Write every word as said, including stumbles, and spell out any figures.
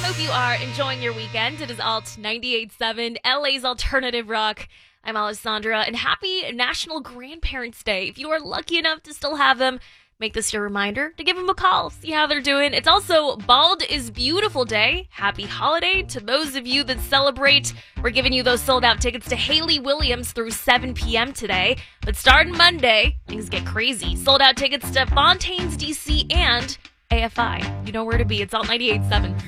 hope you are enjoying your weekend. It is Alt ninety-eight point seven, L A's Alternative Rock. I'm Alessandra, and happy National Grandparents' Day. If you are lucky enough to still have them, make this your reminder to give them a call, see how they're doing. It's also Bald is Beautiful Day. Happy holiday to those of you that celebrate. We're giving you those sold-out tickets to Hayley Williams through seven p.m. today. But starting Monday, things get crazy. Sold-out tickets to Fontaine's D C and A F I. You know where to be. It's Alt ninety-eight point seven.